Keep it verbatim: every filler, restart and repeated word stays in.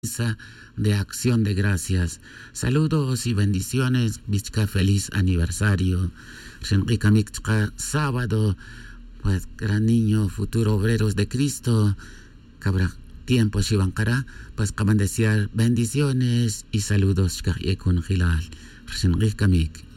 misa de acción de gracias. Saludos y bendiciones. Bichka, feliz aniversario. Shenrika Mikchka, sábado, pues gran niño, futuro obreros de Cristo. Cabra tiempo Shivankara, pues acaban de decir bendiciones y saludos. Shkar Yekun Hilal. Shenrika Mik.